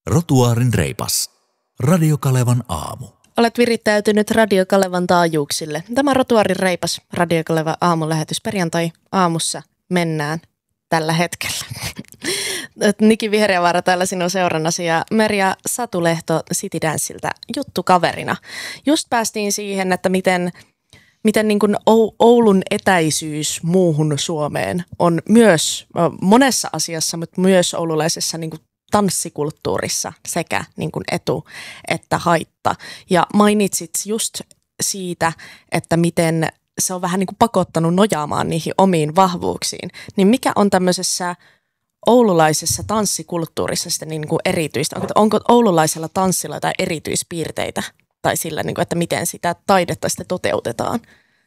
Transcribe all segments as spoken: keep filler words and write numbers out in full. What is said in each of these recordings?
Rotuaarin reipas. Radio Kalevan aamu. Olet virittäytynyt Radio Kalevan taajuuksille. Tämä on Rotuaarin reipas Radio Kalevan aamulähetys. Perjantai aamussa mennään tällä hetkellä. Niki Vihreävaara täällä sinun seurannasi ja Merja Satulehto City Danceiltä juttukaverina. Just päästiin siihen, että miten, miten niin kuin Oulun etäisyys muuhun Suomeen on myös monessa asiassa, mutta myös oululaisessa niin kuin tanssikulttuurissa sekä niin kuin etu että haitta. Ja mainitsit just siitä, että miten se on vähän niin kuin pakottanut nojaamaan niihin omiin vahvuuksiin. Niin mikä on tämmöisessä oululaisessa tanssikulttuurissa sitten niin kuin erityistä? Onko, onko oululaisella tanssilla jotain erityispiirteitä tai sillä, niin kuin, että miten sitä taidetta sitten toteutetaan?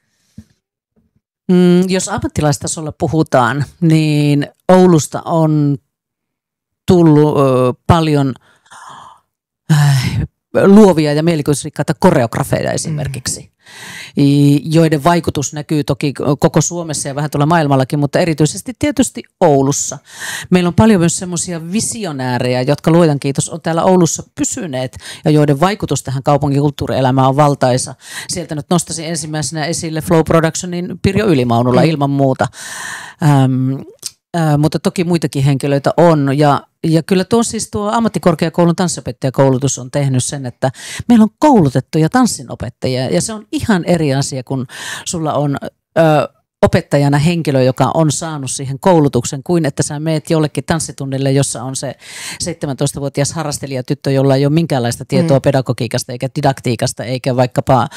Mm, jos ammattilaistasolla puhutaan, niin Oulusta on tullut ö, paljon äh, luovia ja mielikuvitusrikkaita koreografeja esimerkiksi, mm. joiden vaikutus näkyy toki koko Suomessa ja vähän tuolla maailmallakin, mutta erityisesti tietysti Oulussa. Meillä on paljon myös semmoisia visionäärejä, jotka luojan kiitos on täällä Oulussa pysyneet ja joiden vaikutus tähän kaupungin kulttuurielämään on valtaisa. Sieltä nyt nostaisin ensimmäisenä esille Flow Productionin Pirjo Ylimaunulla mm. ilman muuta. Ähm, Äh, mutta toki muitakin henkilöitä on ja, ja kyllä tuo siis tuo ammattikorkeakoulun tanssinopettajakoulutus on tehnyt sen, että meillä on koulutettuja tanssinopettajia ja se on ihan eri asia, kun sulla on ö, opettajana henkilö, joka on saanut siihen koulutuksen, kuin että sä meet jollekin tanssitunnille, jossa on se seitsemäntoistavuotias harrastelijatyttö, jolla ei ole minkäänlaista tietoa mm. pedagogiikasta eikä didaktiikasta eikä vaikkapa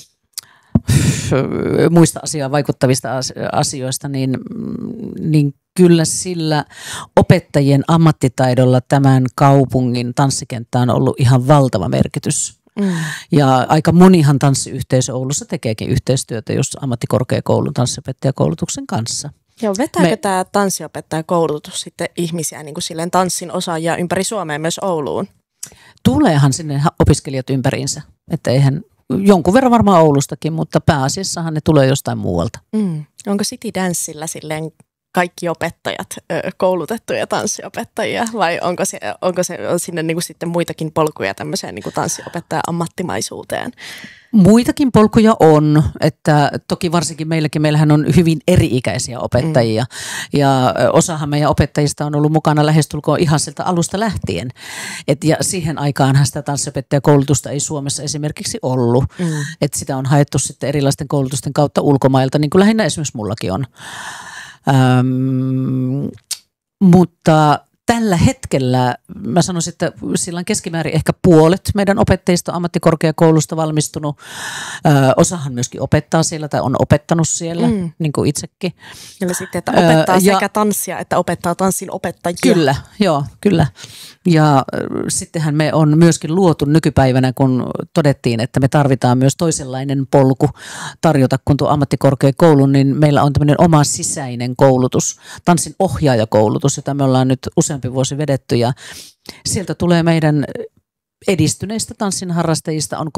muista asiaan vaikuttavista asioista, niin, niin kyllä sillä opettajien ammattitaidolla tämän kaupungin tanssikenttä on ollut ihan valtava merkitys. Mm. Ja aika monihan tanssiyhteisö Oulussa tekeekin yhteistyötä just ammattikorkeakoulun tanssinopettajakoulutuksen kanssa. Joo, vetääkö Me, tämä tanssiopettajakoulutus sitten ihmisiä niin kuin silleen tanssin osaajia ympäri Suomea myös Ouluun? Tuleehan sinne opiskelijat ympäriinsä, että eihän jonkun verran varmaan Oulustakin, mutta pääasiassahan ne tulee jostain muualta. Mm. Onko City Danceillä silleen kaikki opettajat ö, koulutettuja tanssiopettajia vai onko se, onko se on sinne niin kuin sitten muitakin polkuja tämmöiseen niin kuin tanssiopettajan ammattimaisuuteen? Muitakin polkuja on, että toki varsinkin meilläkin, meillähän on hyvin eri-ikäisiä opettajia mm. ja osahan meidän opettajista on ollut mukana lähestulkoon ihan sieltä alusta lähtien. Et ja siihen aikaanhan sitä tanssiopettajakoulutusta ei Suomessa esimerkiksi ollut, mm. että sitä on haettu sitten erilaisten koulutusten kautta ulkomailta, niin kuin lähinnä esimerkiksi mullakin on. Ähm, mutta tällä hetkellä mä sanoisin, että sillä on keskimäärin ehkä puolet meidän opettajista ammattikorkeakoulusta valmistunut. Ö, osahan myöskin opettaa siellä tai on opettanut siellä, mm. niin kuin itsekin. Eli sitten, että opettaa ö, sekä ja, tanssia että opettaa tanssin opettajia. Kyllä, joo, kyllä. Ja äh, sittenhän me on myöskin luotu nykypäivänä, kun todettiin, että me tarvitaan myös toisenlainen polku tarjota kuin tuo ammattikorkeakoulu, niin meillä on tämmöinen oma sisäinen koulutus, tanssin ohjaajakoulutus, jota me ollaan nyt useampi vuosi vedetty ja sieltä tulee meidän edistyneistä tanssin harrastajista on